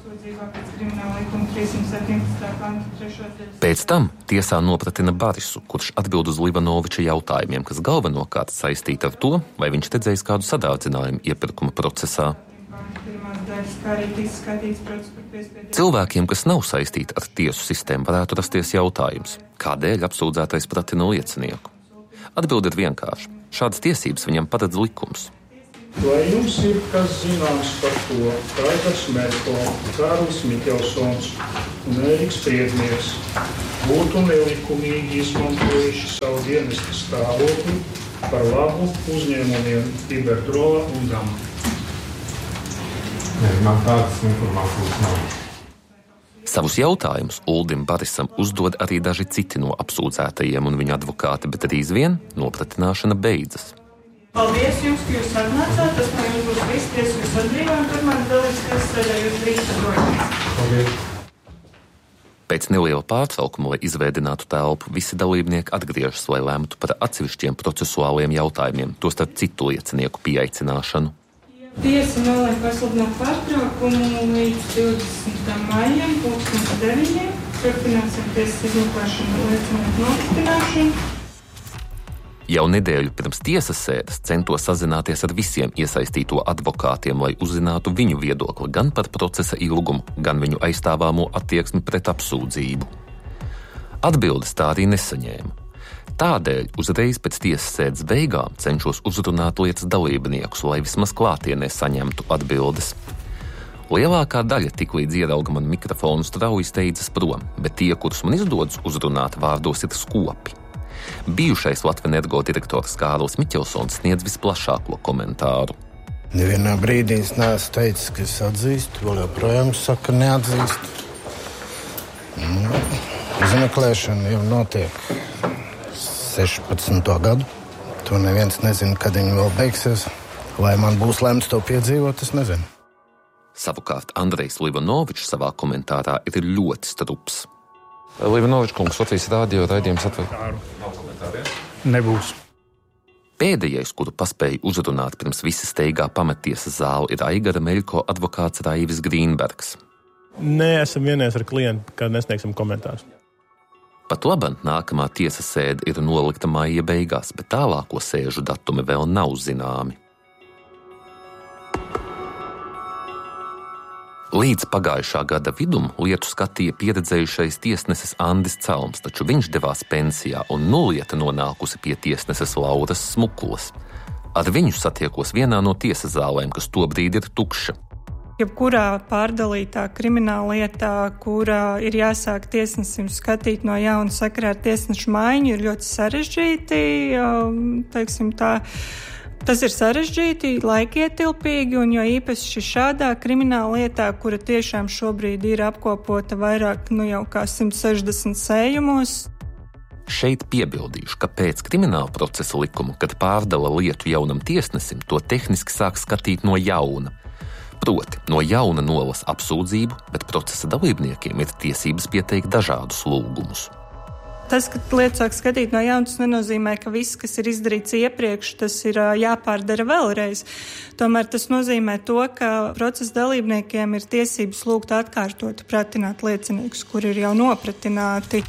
Pēc tam tiesā nopratina Barisu, kurš atbild uz Livanoviča jautājumiem, kas galvenokārt saistīti ar to, vai viņš redzējis kādu sadārdzinājumu iepirkuma procesā. Cilvēkiem, kas nav saistīti ar tiesu sistēmu, varētu rasties jautājums, kādēļ apsūdzētais pratina liecinieku. Atbilde ir vienkārša. Šādas tiesības viņam paredz likums.
Vai jums ir kas zināms par to, ka Raigars Merko, Kārlis Mikelsons un Ēriks Priednieks būtu nelikumīgi izmantojuši savu dienesta stāvokli par labu uzņēmumiem Iberdrola un Gama?
Man tādas informācijas nav.
Savus jautājumus Uldim Barisam uzdod arī daži citi no apsūdzētajiem un viņa advokāti, bet drīz vien nopratināšana beidzas.
Paldies jums, ka jūs atnācāt. Tas no jums būs viss tiesības atbrīvojumi. Turmāk dalības sēdē jūs drīkstat doties.
Paldies.
Pēc neliela pārtraukuma, lai izveidinātu telpu, visi dalībnieki atgriežas, lai lemtu par atsevišķiem procesuāliem jautājumiem, tostarp citu liecinieku pieaicināšanu.
Tiesa nolēma pasludināt pārtraukumu līdz 20. maijam, 2009. Turpināsim tiesas izmeklēšanu liecinieku nopratināšanu.
Jau nedēļu pirms tiesas sēdes centos sazināties ar visiem iesaistīto advokātiem, lai uzzinātu viņu viedokli gan par procesa ilgumu, gan viņu aizstāvāmo attieksmi pret apsūdzību. Atbildes tā arī nesaņēma. Tādēļ uzreiz pēc tiesas sēdes beigām cenšos uzrunāt lietas dalībniekus, lai vismaz klātienē saņemtu atbildes. Lielākā daļa tiklīdz ierauga man mikrofonu strauji steidzas prom, bet tie, kurus man izdodas uzrunāt, vārdos ir skopi. Bijušais Latvenergo direktors Kārlis Mikelsons sniedz visplašāko komentāru.
Nevienā brīdī es neesmu teicis, ka es atzīstu, vēl joprojām saka, neatzīstu. Izmeklēšana jau notiek 16. gadu. To neviens nezina, kad viņi vēl beigsies. Vai man būs lemts to piedzīvot, es nezinu.
Savukārt Andrejs Livanovičs savā komentārā ir ļoti strups.
Livanovičs kungs, Latvijas rādio raidījums atver.
Nebūs.
Pēdējais, kuru paspēja uzrunāt pirms visi steigā pametiesas zāli, ir Aigara Meļko advokāts Raivis Grīnbergs.
Nē, esam vienies ar klientu, kad nesniegsim komentārus.
Pat labam nākamā tiesas sēde ir nolikta maija beigās, bet tālāko sēžu datumi vēl nav zināmi. Līdz pagājušā gada vidum lietu skatīja pieredzējušais tiesnesis Andis Celms, taču viņš devās pensijā un lieta nonākusi pie tiesneses Lauras Smukulas. Ar viņu satiekos vienā no tiesas zālēm, kas tobrīd ir tukša.
Jebkurā pārdalītā krimināla lietā, kurā ir jāsāk tiesnesim skatīt no jauna sakarā ar tiesnešu maiņu, ir ļoti sarežģīti, teiksim tā. Tas ir sarežģīti, laikietilpīgi, un jo īpaši šādā krimināla lietā, kura tiešām šobrīd ir apkopota vairāk, jau kā 160 sējumos.
Šeit piebildīšu, ka pēc krimināla procesa likuma, kad pārdala lietu jaunam tiesnesim, to tehniski sāk skatīt no jauna. Proti, no jauna nolasa apsūdzību, bet procesa dalībniekiem ir tiesības pieteikt dažādus lūgumus.
Tas, ka lietu sāk skatīt no jauna, tas nenozīmē, ka viss, kas ir izdarīts iepriekš, tas ir jāpārdara vēlreiz. Tomēr tas nozīmē to, ka procesa dalībniekiem ir tiesības lūgt atkārtot pratināt lieciniekus, kuri ir jau nopratināti.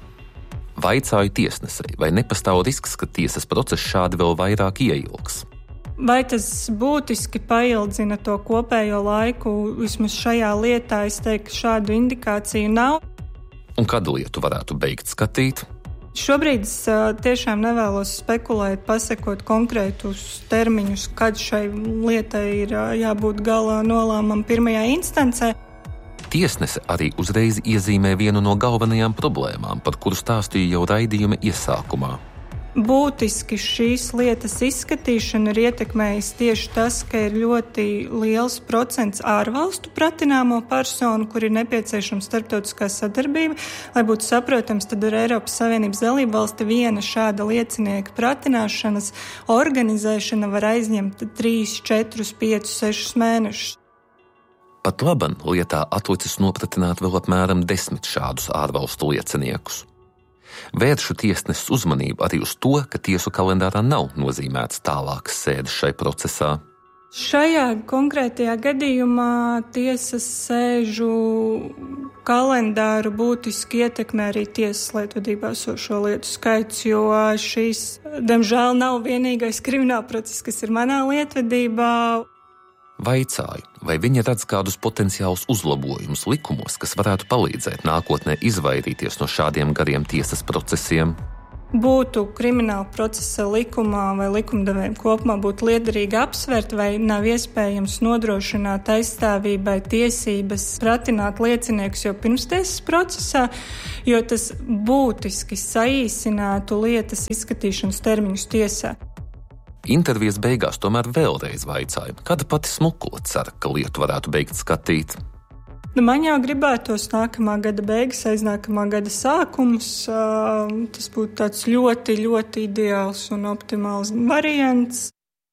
Vaicāju tiesnesei, vai nepastāv risks, ka tiesas process šādi vēl vairāk ieilgs?
Vai tas būtiski paildzina to kopējo laiku? Vismaz šajā lietā es teiktu, ka šādu indikāciju nav.
Un kad lietu varētu beigt skatīt?
Šobrīd es tiešām nevēlos spekulēt, pasakot konkrētus termiņus, kad šai lietai ir jābūt galā nolēmam pirmajā instancē.
Tiesnese arī uzreiz iezīmē vienu no galvenajām problēmām, par kuru stāstīja jau raidījuma iesākumā.
Būtiski šīs lietas izskatīšana ir ietekmējis tieši tas, ka ir ļoti liels procents ārvalstu pratināmo personu, kur ir nepieciešama starptautiskā sadarbība. Lai būtu saprotams, tad ar Eiropas Savienības dalību valsti viena šāda liecinieka pratināšanas organizēšana var aizņemt 3, 4, 5, 6 mēnešus.
Pat labam lietā atlicis nopratināt vēl apmēram 10 šādus ārvalstu lieciniekus. Vēršu tiesneses uzmanību arī uz to, ka tiesu kalendārā nav nozīmēts tālākas sēdes šai procesā.
Šajā konkrētajā gadījumā tiesas sēžu kalendāru būtiski ietekmē arī tiesas lietvadībā esošo lietu skaits, jo šīs, diemžēl, nav vienīgais kriminālprocess, kas ir manā lietvedībā.
Vaicāju, vai viņa redz kādus potenciālus uzlabojumus likumos, kas varētu palīdzēt nākotnē izvairīties no šādiem gariem tiesas procesiem.
Būtu krimināla procesa likumā vai likumdevējiem kopumā būtu liederīgi apsvērt, vai nav iespējams nodrošināt aizstāvībai tiesības pratināt lieciniekus jau pirms tiesas procesā, jo tas būtiski saīsinātu lietas izskatīšanas termiņus tiesā.
Intervijas beigās tomēr vēlreiz vaicāju, kad pati Smukula cer, ka lietu varētu beigt skatīt.
Man jau gribētos nākamā gada beigas, aiznākamā gada sākums. Tas būtu tāds ļoti, ļoti ideāls un optimāls variants.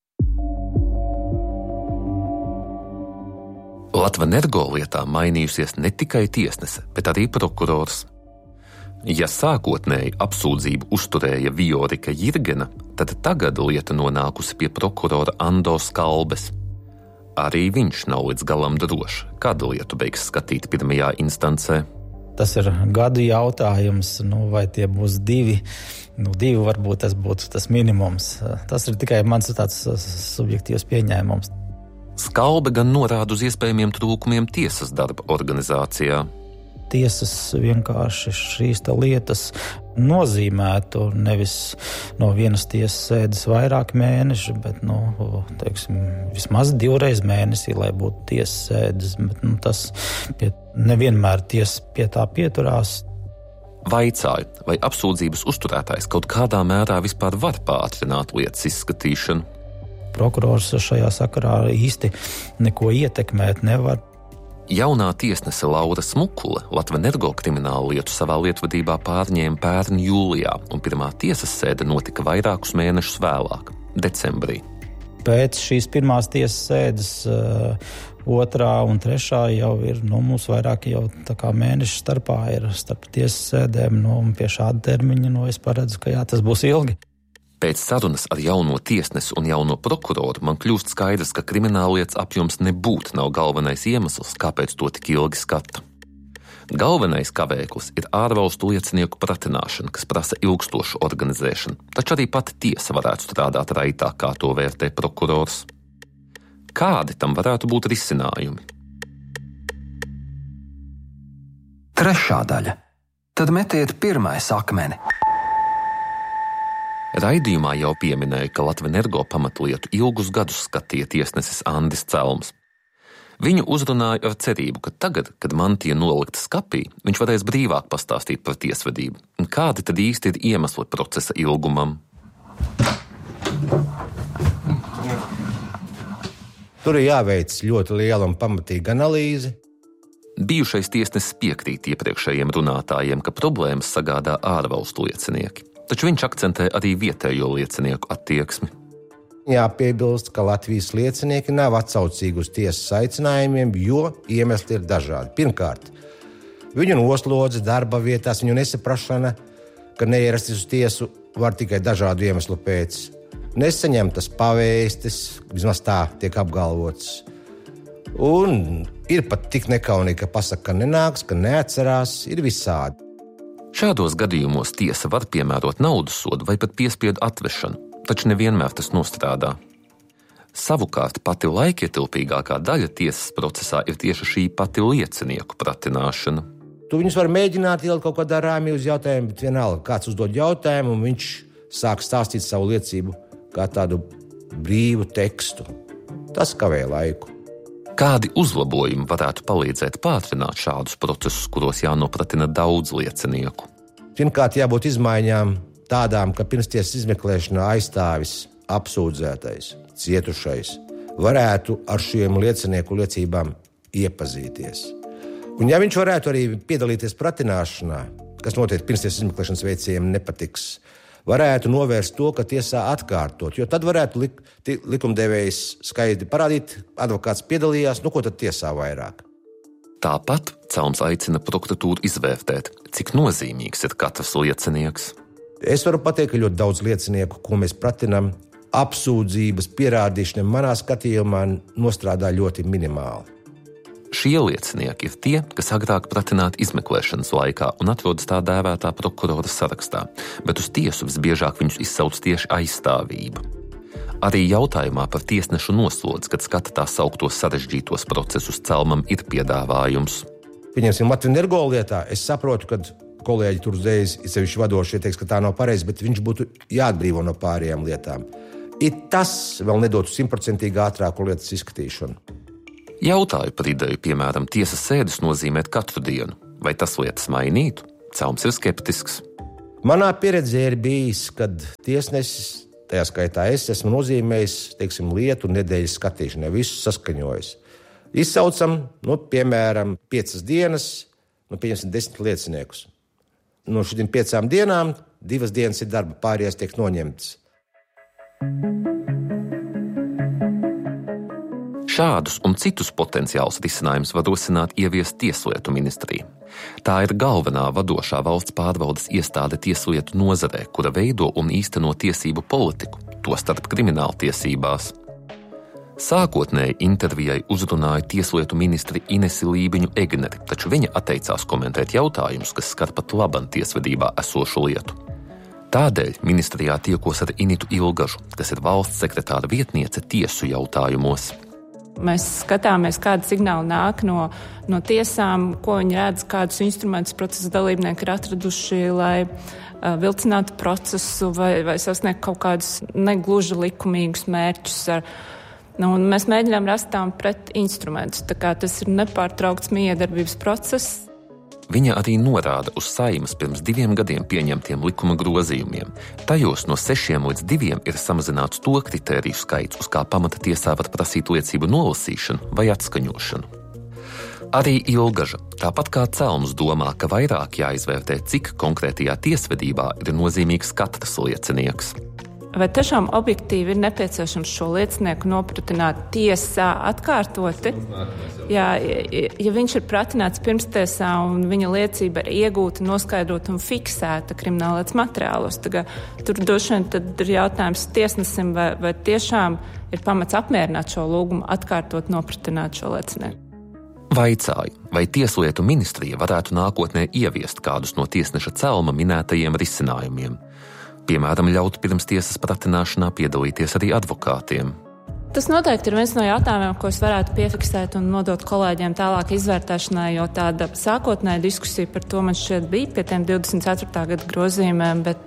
Latvenergo lietā mainījusies ne tikai tiesnese, bet arī prokurors. Ja sākotnēji apsūdzību uzturēja Viorika Jirgena, tad tagad lieta nonākusi pie prokurora Ando Skalbes. Arī viņš nav līdz galam drošs, kādu lietu beigs skatīt pirmajā instancē.
Tas ir gadu jautājums, vai tie būs 2. 2 varbūt tas būtu tas minimums. Tas ir tikai mans tāds subjektīvs pieņēmums.
Skalbe gan norāda uz iespējamiem trūkumiem tiesas darba organizācijā.
Tiesas vienkārši šīs lietas nozīmētu nevis no vienas tiesas sēdes vairāk mēneši, bet vismaz 2 reizes mēnesī, lai būtu tiesas sēdes. Bet, tas nevienmēr tiesa pie tā pieturās.
Vaicāju, vai apsūdzības uzturētājs kaut kādā mērā vispār var pātrināt lietas izskatīšanu.
Prokurors šajā sakarā īsti neko ietekmēt nevar.
Jaunā tiesnese Laura Smukule Latvenergo kriminālu lietu savā lietvadībā pārņēma pērn jūlijā, un pirmā tiesas sēde notika vairākus mēnešus vēlāk, decembrī.
Pēc šīs pirmās tiesas sēdes 2. un 3. jau ir, mums vairāk jau tā kā mēnešu starpā ir starp tiesas sēdēm, un pie šāda termiņa, es paredzu, ka tas būs ilgi.
Pēc sarunas ar jauno tiesnesi un jauno prokuroru man kļūst skaidrs, ka krimināllietas apjoms nebūtu nav galvenais iemesls, kāpēc to tik ilgi skata. Galvenais kavēklis ir ārvalstu liecinieku pratināšana, kas prasa ilgstošu organizēšanu, taču arī pati tiesa varētu strādāt raitāk, kā to vērtē prokurors. Kādi tam varētu būt risinājumi?
3. daļa. Tad metiet pirmais akmeni.
Raidījumā jau pieminēja, ka Latvenergo pamatlietu ilgus gadus skatīja tiesnesis Andis Celms. Viņu uzrunāja ar cerību, ka tagad, kad mantija nolikta skapī, viņš varēs brīvāk pastāstīt par tiesvedību. Un kādi tad īsti ir iemesli procesa ilgumam?
Tur ir jāveic ļoti liela un pamatīga analīze.
Bijušais tiesnesis piekrīt iepriekšējiem runātājiem, ka problēmas sagādā ārvalstu liecinieki. Taču viņš akcentē arī vietējo liecinieku attieksmi.
Jāpiebilst, ka Latvijas liecinieki nav atsaucīgi uz tiesas aicinājumiem, jo iemesli ir dažādi. Pirmkārt, viņu noslodze darba vietās, viņu nesaprašana, ka neierasties uz tiesu var tikai dažādu iemeslu pēc. Nesaņemtas pavēstis, vismaz tā tiek apgalvots. Un ir pat tik nekaunīgi, ka pasaka, ka nenāks, ka neatcerās, ir visādi.
Šādos gadījumos tiesa var piemērot naudas sodu vai pat piespiedu atvešanu, taču nevienmēr tas nostrādā. Savukārt pati laikietilpīgākā daļa tiesas procesā ir tieši šī pati liecinieku pratināšana.
Tu viņus var mēģināt ielikt kaut kādā rāmī uz jautājumu, bet vienalga kāds uzdod jautājumu un viņš sāk stāstīt savu liecību kā tādu brīvu tekstu. Tas kavē laiku.
Kādi uzlabojumi varētu palīdzēt pātrināt šādus procesus, kuros jānopratina daudz liecinieku?
Pirmkārt, jābūt izmaiņām tādām, ka pirmstiesas izmeklēšanā aizstāvis apsūdzētais, cietušais, varētu ar šiem liecinieku liecībām iepazīties. Un ja viņš varētu arī piedalīties pratināšanā, kas noteikti pirmstiesas izmeklēšanas veicējiem nepatiks, varētu novērst to, ka tiesā atkārtot, jo tad varētu likumdevējs skaidri parādīt, advokāts piedalījās, ko tad tiesā vairāk.
Tāpat Celms aicina prokuratūru izvērtēt, cik nozīmīgs ir katrs liecinieks.
Es varu pateikt, ka ļoti daudz liecinieku, ko mēs pratinām, apsūdzības pierādīšana manā skatījumā nostrādā ļoti minimāli.
Šie liecinieki ir tie, kas agrāk pratināti izmeklēšanas laikā un atrodas tā dēvētā prokurora sarakstā, bet uz tiesu visbiežāk viņus izsauc tieši aizstāvība. Arī jautājumā par tiesnešu noslodzi, kad skata tā sauktos sarežģītos procesus, Celmam ir piedāvājums.
Pieņemsim Latvenergo lietā, es saprotu, ka kolēģi tur uzreiz, sevišķi vadošie, teiks, ka tā nav pareizi, bet viņš būtu jāatbrīvo no pārējām lietām. Tas vēl nedotu 100% ātrāku lietas izskatīšanu.
Jautāju par ideju, piemēram, tiesas sēdes nozīmēt katru dienu. Vai tas lietas mainītu? Celms ir skeptisks.
Manā pieredzē ir bijis, kad tiesnesis, tajā skaitā es esmu nozīmējis, lietu nedēļas skatīšanai, visu saskaņojis. Izsaucam, piemēram, 5 dienas, 10 lieciniekus. No šīm 5 dienām 2 dienas ir darba, pārējās tiek noņemtas.
Šādus un citus potenciālus risinājumus var rosināt ieviest Tieslietu ministrija. Tā ir galvenā vadošā valsts pārvaldes iestāde tieslietu nozarē, kura veido un īsteno tiesību politiku, tostarp krimināltiesībās. Sākotnēji intervijai uzrunāja Tieslietu ministri Inesi Lībiņu-Egneri, taču viņa atteicās komentēt jautājumus, kas skar pat laban tiesvedībā esošu lietu. Tādēļ ministrijā tiekos ar Initu Ilgažu, kas ir valsts sekretāra vietniece tiesu jautājumos.
Mēs skatāmies, kāda signāla nāk no tiesām, ko viņi redz, kādus instrumentus procesa dalībnieki ir atraduši, lai vilcinātu procesu vai sasniegt kaut kādus negluži likumīgus mērķus. Un mēs mēģinām rast tām pret instrumentus, tā kā tas ir nepārtraukts miedarbības process.
Viņa arī norāda uz Saeimas pirms 2 gadiem pieņemtiem likuma grozījumiem. Tajos no 6 līdz 2 ir samazināts to kritēriju skaits, uz kā pamata tiesā var prasīt liecību nolasīšanu vai atskaņošanu. Arī Ilgaža, tāpat kā Celms, domā, ka vairāk jāizvērtē, cik konkrētajā tiesvedībā ir nozīmīgs katrs liecinieks.
Vai tiešām objektīvi ir nepieciešams šo liecinieku nopratināt tiesā atkārtoti? Ja viņš ir pratināts pirmstiesā un viņa liecība ir iegūta, noskaidrota un fiksēta krimināllietas materiālos, tur droši vien tad ir jautājums tiesnesim, vai tiešām ir pamats apmierināt šo lūgumu, atkārtot nopratināt šo liecinieku.
Vaicāju, vai Tieslietu ministrija varētu nākotnē ieviest kādus no tiesneša Celma minētajiem risinājumiem. Piemēram, ļaut pirms tiesas pratināšanā piedalīties arī advokātiem.
Tas noteikti ir viens no jautājumiem, ko es varētu piefiksēt un nodot kolēģiem tālāk izvērtēšanai, jo tāda sākotnēja diskusija par to man šķiet bija pie tiem 24. gada grozījumiem, bet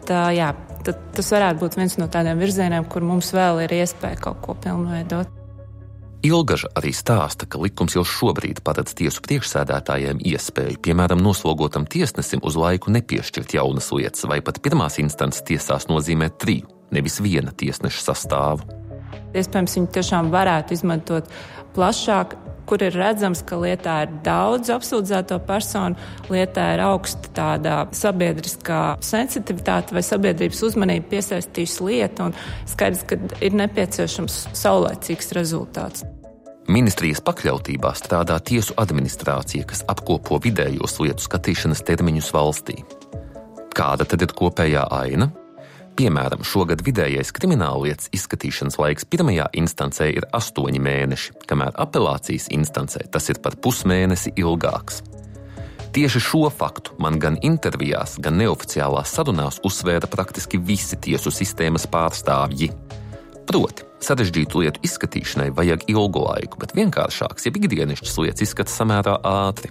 tas varētu būt viens no tādiem virzieniem, kur mums vēl ir iespēja kaut ko pilnveidot.
Ilgaža arī stāsta, ka likums jau šobrīd paredz tiesu priekšsēdētājiem iespēju, piemēram, noslogotam tiesnesim uz laiku nepiešķirt jaunas lietas vai pat pirmās instances tiesās nozīmēt 3, nevis 1 tiesneša sastāvu.
Iespējams, viņi tiešām varētu izmantot plašāk, kur ir redzams, ka lietā ir daudz apsūdzēto personu, lietā ir augsta tāda sabiedriskā sensitivitāte vai sabiedrības uzmanība piesaistījusi lietu, un skaidrs, ka ir nepieciešams saulēcīgs rezultāts.
Ministrijas pakļautībā strādā tiesu administrācija, kas apkopo vidējos lietu skatīšanas termiņus valstī. Kāda tad ir kopējā aina? Piemēram, šogad vidējais krimināllietas izskatīšanas laiks pirmajā instancē ir 8 mēneši, kamēr apelācijas instancē tas ir par pusmēnesi ilgāks. Tieši šo faktu man gan intervijās, gan neoficiālās sarunās uzsvēra praktiski visi tiesu sistēmas pārstāvji. Proti, sarežģītu lietu izskatīšanai vajag ilgu laiku, bet vienkāršāks, ja ikdienišķas lietas izskata samērā ātri.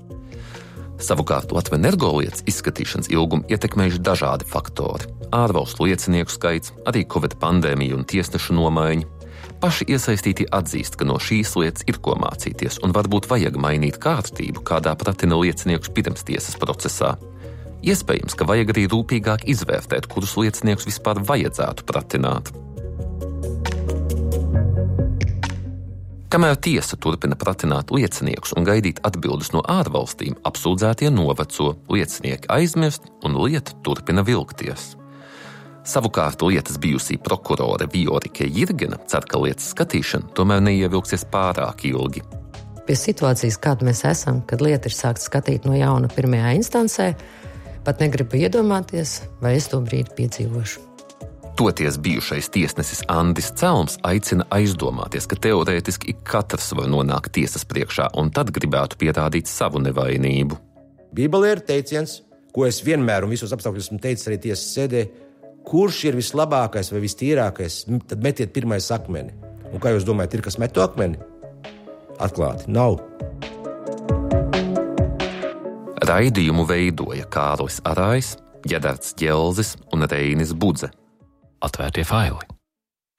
Savukārt Latvenergo lietas izskatīšanas ilgumu ietekmējuši dažādi faktori – ārvalstu liecinieku skaits, arī Covid pandēmija un tiesnešu nomaiņa. Paši iesaistītie atzīst, ka no šīs lietas ir ko mācīties un varbūt vajag mainīt kārtību, kādā pratina lieciniekus pirms tiesas procesā. Iespējams, ka vajag arī rūpīgāk izvērtēt, kurus lieciniekus vispār vajadzētu pratināt. Kamēr tiesa turpina pratināt lieciniekus un gaidīt atbildes no ārvalstīm, apsūdzētie noveco, liecinieki aizmirst un lieta turpina vilkties. Savukārt lietas bijusī prokurore Viorike Jirgena cer, ka lietas skatīšana tomēr neievilksies pārāk ilgi.
pie situācijas, kāda mēs esam, kad lieta ir sākta skatīt no jauna pirmajā instancē, pat negribu iedomāties, vai es to brīdi piedzīvošu.
Toties bijušais tiesnesis Andis Celms aicina aizdomāties, ka teorētiski katrs var nonākt tiesas priekšā un tad gribētu pierādīt savu nevainību.
Bībelē ir teiciens, ko es vienmēr un visos apstākļos esmu teicis arī tiesas sēdē, kurš ir vislabākais vai vistīrākais, tad metiet pirmais akmeni. Un kā jūs domājat, ir kas met to akmeni? Atklāti, nav.
Raidījumu veidoja Kārlis Arājs, Ģedards Ģelzis un Reinis Budze. Atvērtie faili.